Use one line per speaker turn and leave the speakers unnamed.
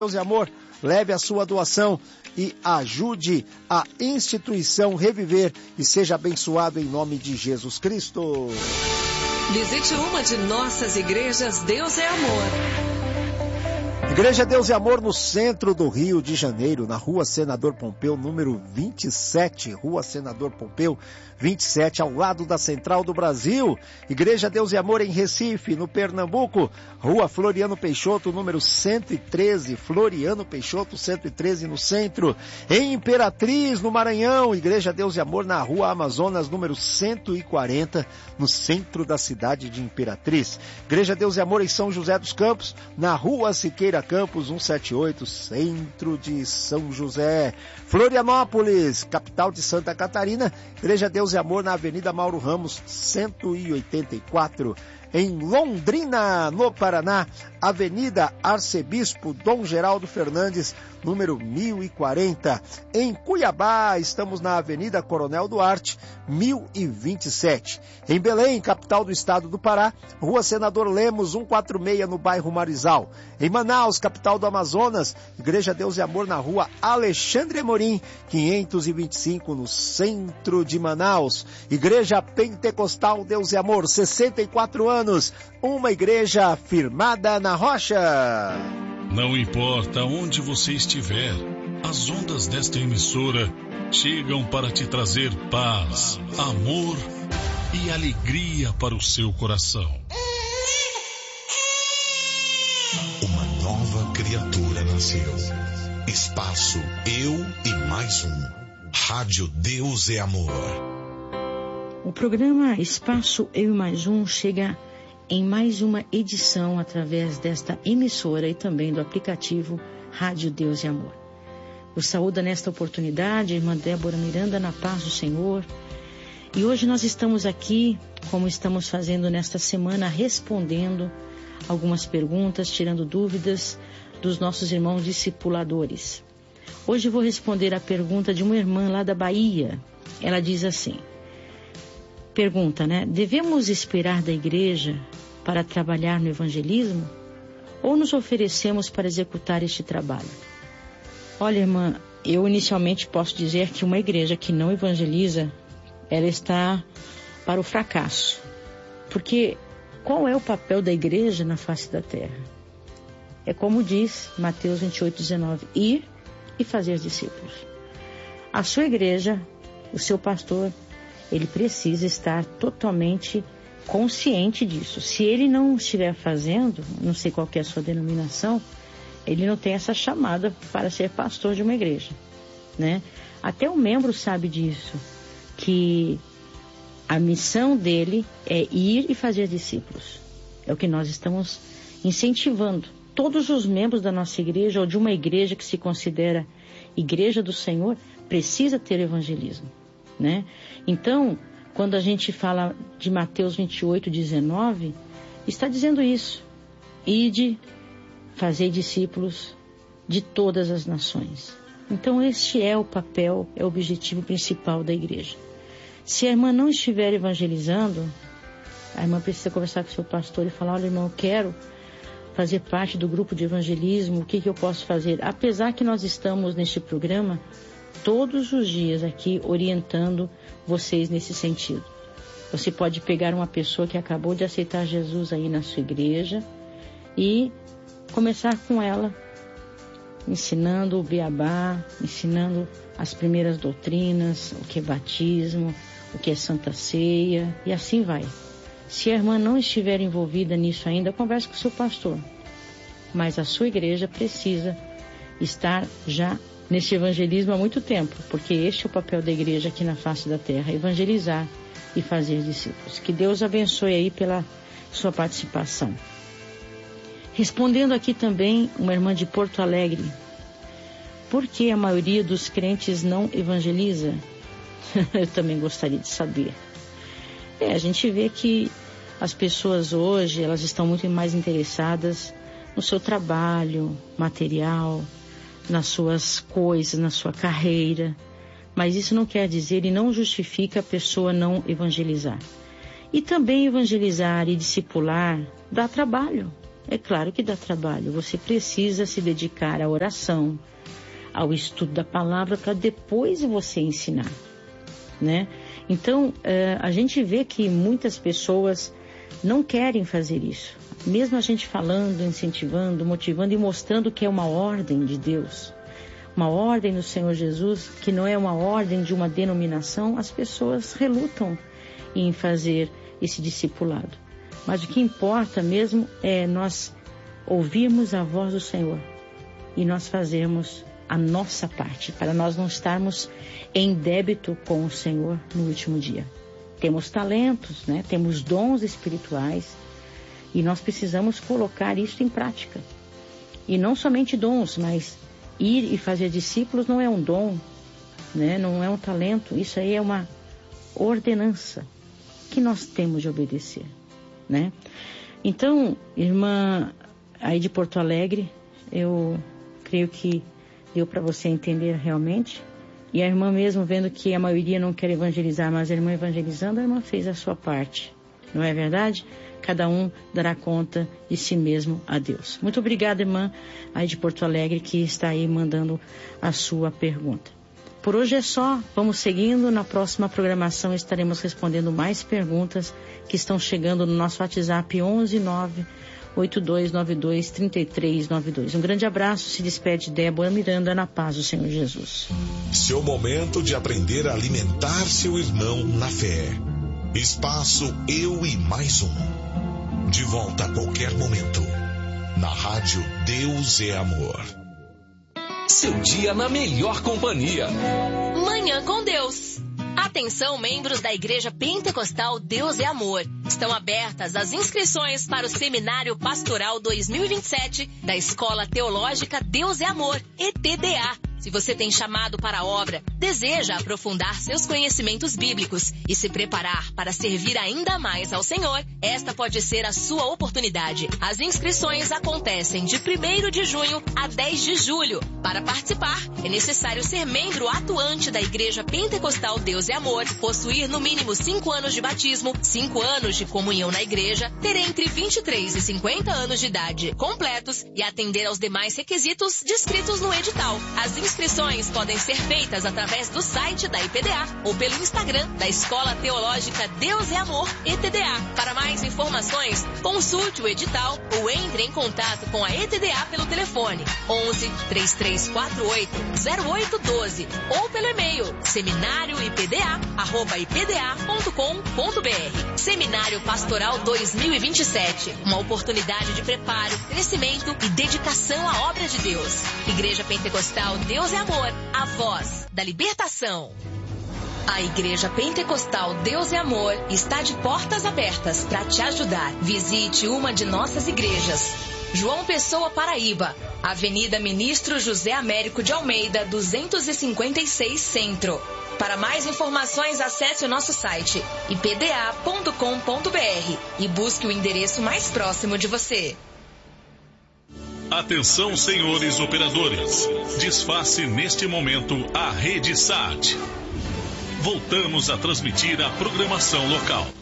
Deus e Amor, leve a sua doação e ajude a instituição Reviver e seja abençoado em nome de Jesus Cristo.
Visite uma de nossas igrejas Deus é Amor.
Igreja Deus e Amor no centro do Rio de Janeiro, na Rua Senador Pompeu, número 27, Rua Senador Pompeu, 27, ao lado da Central do Brasil. Igreja Deus e Amor em Recife, no Pernambuco, Rua Floriano Peixoto, número 113, Floriano Peixoto, 113, no centro. Em Imperatriz, no Maranhão, Igreja Deus e Amor na Rua Amazonas, número 140, no centro da cidade de Imperatriz. Igreja Deus e Amor em São José dos Campos, na Rua Siqueira Campos, 178, centro de São José. Florianópolis, capital de Santa Catarina, Igreja Deus e Amor na Avenida Mauro Ramos, 184. Em Londrina, no Paraná, Avenida Arcebispo Dom Geraldo Fernandes, número 1040. Em Cuiabá, estamos na Avenida Coronel Duarte, 1027. Em Belém, capital do estado do Pará, Rua Senador Lemos, 146, no bairro Marizal. Em Manaus, capital do Amazonas, Igreja Deus e Amor na Rua Alexandre Amorim, 525, no centro de Manaus. Igreja Pentecostal Deus e Amor, 64 anos, uma igreja firmada na rocha.
Não importa onde você estiver, as ondas desta emissora chegam para te trazer paz, amor e alegria para o seu coração.
Uma nova criatura nasceu. Espaço Eu e Mais Um. Rádio Deus é Amor.
O programa Espaço Eu e Mais Um chega em mais uma edição através desta emissora e também do aplicativo Rádio Deus e Amor. Eu saúdo nesta oportunidade a irmã Débora Miranda, na paz do Senhor. E hoje nós estamos aqui, como estamos fazendo nesta semana, respondendo algumas perguntas, tirando dúvidas dos nossos irmãos discipuladores. Hoje eu vou responder a pergunta de uma irmã lá da Bahia. Ela diz assim, pergunta, devemos esperar da igreja para trabalhar no evangelismo? Ou nos oferecemos para executar este trabalho? Olha, irmã, eu inicialmente posso dizer que uma igreja que não evangeliza, ela está para o fracasso. Porque qual é o papel da igreja na face da terra? É como diz Mateus 28:19, ir e fazer discípulos. A sua igreja, o seu pastor, ele precisa estar totalmente consciente disso. Se ele não estiver fazendo, não sei qual que é a sua denominação, ele não tem essa chamada para ser pastor de uma igreja, Até o membro sabe disso, que a missão dele é ir e fazer discípulos. É o que nós estamos incentivando. Todos os membros da nossa igreja, ou de uma igreja que se considera igreja do Senhor, precisa ter evangelismo, Então, quando a gente fala de Mateus 28:19, está dizendo isso. Ide, fazei discípulos de todas as nações. Então, este é o papel, é o objetivo principal da igreja. Se a irmã não estiver evangelizando, a irmã precisa conversar com o seu pastor e falar, olha, irmão, eu quero fazer parte do grupo de evangelismo, o que eu posso fazer? Apesar que nós estamos neste programa todos os dias aqui orientando vocês nesse sentido. Você pode pegar uma pessoa que acabou de aceitar Jesus aí na sua igreja e começar com ela, ensinando o beabá, ensinando as primeiras doutrinas, o que é batismo, o que é Santa Ceia, e assim vai. Se a irmã não estiver envolvida nisso ainda, converse com o seu pastor. Mas a sua igreja precisa estar já neste evangelismo há muito tempo, porque este é o papel da igreja aqui na face da terra, evangelizar e fazer discípulos. Que Deus abençoe aí pela sua participação. Respondendo aqui também uma irmã de Porto Alegre, por que a maioria dos crentes não evangeliza? Eu também gostaria de saber. A gente vê que as pessoas hoje, elas estão muito mais interessadas no seu trabalho material, nas suas coisas, na sua carreira. Mas isso não quer dizer e não justifica a pessoa não evangelizar. E também evangelizar e discipular dá trabalho. É claro que dá trabalho. Você precisa se dedicar à oração, ao estudo da palavra, para depois você ensinar, né? Então, a gente vê que muitas pessoas não querem fazer isso. Mesmo a gente falando, incentivando, motivando e mostrando que é uma ordem de Deus, uma ordem do Senhor Jesus, que não é uma ordem de uma denominação, as pessoas relutam em fazer esse discipulado. Mas o que importa mesmo é nós ouvirmos a voz do Senhor e nós fazermos a nossa parte, para nós não estarmos em débito com o Senhor no último dia. Temos talentos, né? Temos dons espirituais e nós precisamos colocar isso em prática. E não somente dons, mas ir e fazer discípulos não é um dom, né? Não é um talento, isso aí é uma ordenança que nós temos de obedecer, né? Então, irmã aí de Porto Alegre, eu creio que deu para você entender realmente. E a irmã mesmo vendo que a maioria não quer evangelizar, mas a irmã evangelizando, a irmã fez a sua parte. Não é verdade? Cada um dará conta de si mesmo a Deus. Muito obrigada, irmã aí de Porto Alegre, que está aí mandando a sua pergunta. Por hoje é só. Vamos seguindo. Na próxima programação estaremos respondendo mais perguntas que estão chegando no nosso WhatsApp 11982923392. Um grande abraço. Se despede Débora Miranda, na paz do Senhor Jesus.
Seu momento de aprender a alimentar seu irmão na fé. Espaço Eu e Mais Um. De volta a qualquer momento. Na rádio Deus é Amor.
Seu dia na melhor companhia.
Manhã com Deus. Atenção, membros da Igreja Pentecostal Deus é Amor. Estão abertas as inscrições para o Seminário Pastoral 2027 da Escola Teológica Deus é Amor, ETDA. Se você tem chamado para a obra, deseja aprofundar seus conhecimentos bíblicos e se preparar para servir ainda mais ao Senhor, esta pode ser a sua oportunidade. As inscrições acontecem de 1º de junho a 10 de julho. Para participar, é necessário ser membro atuante da Igreja Pentecostal Deus é Amor, possuir no mínimo 5 anos de batismo, 5 anos de comunhão na igreja, ter entre 23 e 50 anos de idade completos e atender aos demais requisitos descritos no edital. As inscrições podem ser feitas através do site da IPDA ou pelo Instagram da Escola Teológica Deus é Amor, ETDA. Para mais informações, consulte o edital ou entre em contato com a ETDA pelo telefone 11 3348 0812 ou pelo e-mail seminarioipda@ipda.com.br. Seminário Pastoral 2027, uma oportunidade de preparo, crescimento e dedicação à obra de Deus. Igreja Pentecostal Deus é Amor, a voz da libertação. A Igreja Pentecostal Deus é Amor está de portas abertas para te ajudar. Visite uma de nossas igrejas. João Pessoa, Paraíba, Avenida Ministro José Américo de Almeida, 256 Centro. Para mais informações, acesse o nosso site ipda.com.br e busque o endereço mais próximo de você.
Atenção, senhores operadores. Desface neste momento a Rede SAT. Voltamos a transmitir a programação local.